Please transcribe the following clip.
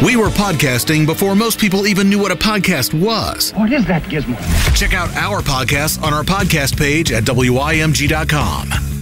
We were podcasting before most people even knew what a podcast was. What is that gizmo? Check out our podcast on our podcast page at WIMG.com.